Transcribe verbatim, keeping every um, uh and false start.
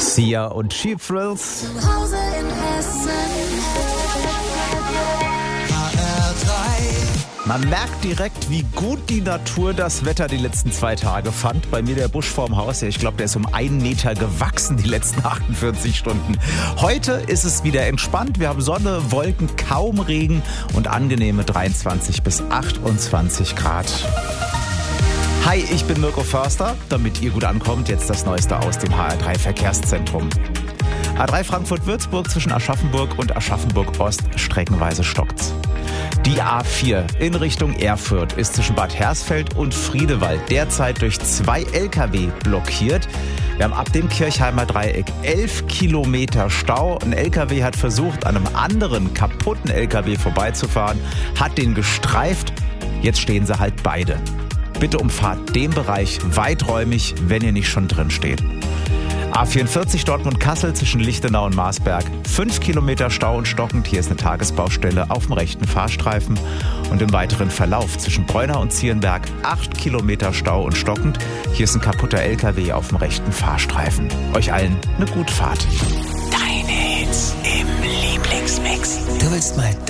Sia und Cheap Thrills. Hause in Hessen. H R drei. Man merkt direkt, wie gut die Natur das Wetter die letzten zwei Tage fand. Bei mir der Busch vorm Haus, ja, ich glaube, der ist um einen Meter gewachsen die letzten achtundvierzig Stunden. Heute ist es wieder entspannt. Wir haben Sonne, Wolken, kaum Regen und angenehme dreiundzwanzig bis achtundzwanzig Grad. Hi, ich bin Mirko Förster. Damit ihr gut ankommt, jetzt das Neueste aus dem H R drei Verkehrszentrum. A drei Frankfurt-Würzburg zwischen Aschaffenburg und Aschaffenburg-Ost streckenweise stockt's. Die A vier in Richtung Erfurt ist zwischen Bad Hersfeld und Friedewald derzeit durch zwei L K W blockiert. Wir haben ab dem Kirchheimer Dreieck elf Kilometer Stau. Ein L K W hat versucht, an einem anderen kaputten L K W vorbeizufahren, hat den gestreift. Jetzt stehen sie halt beide. Bitte umfahrt den Bereich weiträumig, wenn ihr nicht schon drin steht. A vierundvierzig Dortmund-Kassel zwischen Lichtenau und Marsberg. fünf Kilometer Stau und stockend. Hier ist eine Tagesbaustelle auf dem rechten Fahrstreifen. Und im weiteren Verlauf zwischen Bräunau und Zierenberg acht Kilometer Stau und stockend. Hier ist ein kaputter L K W auf dem rechten Fahrstreifen. Euch allen eine gute Fahrt. Deine Hits im Lieblingsmix. Du willst mal